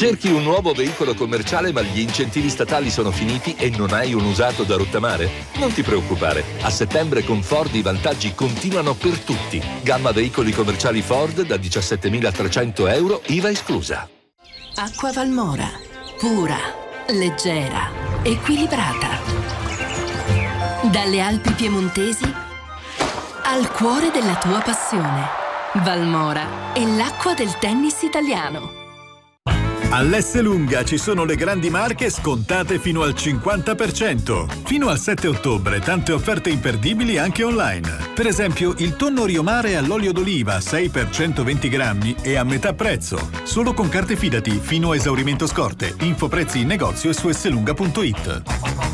Cerchi un nuovo veicolo commerciale ma gli incentivi statali sono finiti e non hai un usato da rottamare? Non ti preoccupare, a settembre con Ford i vantaggi continuano per tutti. Gamma veicoli commerciali Ford da 17.300 euro, IVA esclusa. Acqua Valmora, pura, leggera, equilibrata. Dalle Alpi piemontesi al cuore della tua passione. Valmora è l'acqua del tennis italiano. All'Esselunga ci sono le grandi marche scontate fino al 50%. Fino al 7 ottobre tante offerte imperdibili anche online. Per esempio il tonno Rio Mare all'olio d'oliva 6 per 120 grammi è a metà prezzo. Solo con carte Fidati fino a esaurimento scorte. Info prezzi in negozio e su esselunga.it.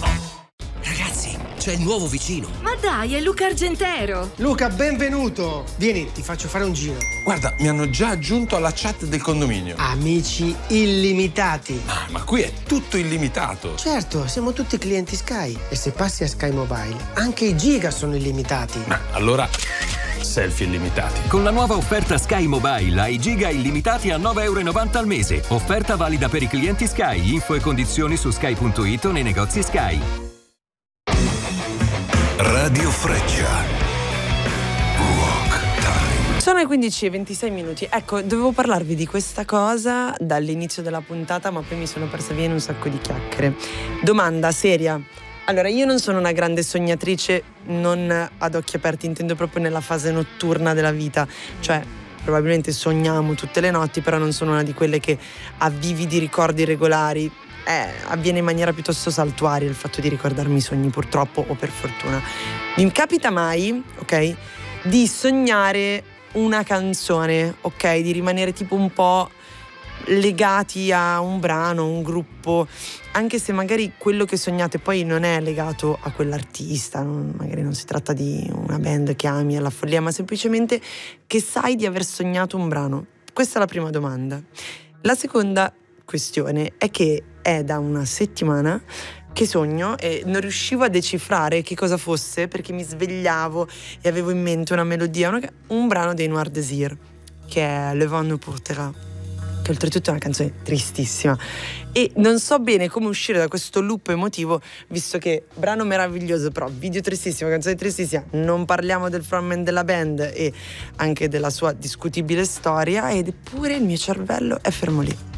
C'è il nuovo vicino. Ma dai, è Luca Argentero. Luca, benvenuto. Vieni, ti faccio fare un giro. Guarda, mi hanno già aggiunto alla chat del condominio. Amici illimitati. Ma qui è tutto illimitato. Certo, siamo tutti clienti Sky. E se passi a Sky Mobile, anche i giga sono illimitati. Allora, selfie illimitati. Con la nuova offerta Sky Mobile hai giga illimitati a €9,90 al mese. Offerta valida per i clienti Sky. Info e condizioni su sky.it o nei negozi Sky. Radio Freccia. Rock Time. Sono le 15:26. Ecco, dovevo parlarvi di questa cosa dall'inizio della puntata, ma poi mi sono persa via in un sacco di chiacchiere. Domanda seria. Allora, io non sono una grande sognatrice, non ad occhi aperti, intendo proprio nella fase notturna della vita. Cioè, probabilmente sogniamo tutte le notti, però non sono una di quelle che ha vividi ricordi regolari. Avviene in maniera piuttosto saltuaria il fatto di ricordarmi i sogni, purtroppo o per fortuna. Mi capita mai, ok, di sognare una canzone, ok, di rimanere tipo un po' legati a un brano, un gruppo, anche se magari quello che sognate poi non è legato a quell'artista, magari non si tratta di una band che ami alla follia, ma semplicemente che sai di aver sognato un brano. Questa è la prima domanda. La seconda questione è che è da una settimana che sogno e non riuscivo a decifrare che cosa fosse, perché mi svegliavo e avevo in mente una melodia, un brano dei Noir Désir, che è Le Vent nous portera, che oltretutto è una canzone tristissima, e non so bene come uscire da questo loop emotivo, visto che brano meraviglioso, però video tristissimo, canzone tristissima, non parliamo del frontman della band e anche della sua discutibile storia, ed eppure il mio cervello è fermo lì.